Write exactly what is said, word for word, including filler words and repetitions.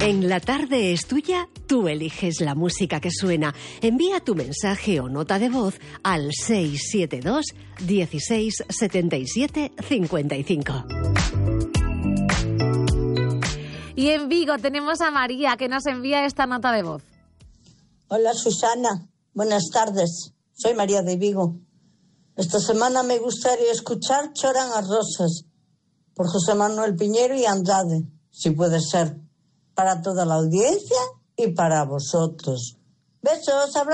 En La Tarde es Tuya, tú eliges la música que suena. Envía tu mensaje o nota de voz al seis siete dos, dieciséis, setenta y siete, cincuenta y cinco. Y en Vigo tenemos a María, que nos envía esta nota de voz. Hola Susana, buenas tardes. Soy María de Vigo. Esta semana me gustaría escuchar Choran as rosas por José Manuel Piñero y Andrade, si puede ser, para toda la audiencia y para vosotros. Besos, abrazos.